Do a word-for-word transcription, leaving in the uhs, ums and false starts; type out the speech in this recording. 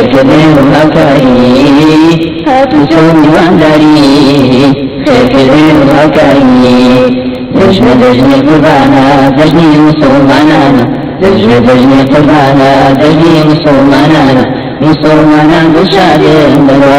كبير وهكاي هاتوا سوي وعنداري خير كبير وهكاي دجنة دجنة قربانا دجنة مسلمانا دجنة دجنة قربانا دجنة مسلمانا مسلمانا بشادر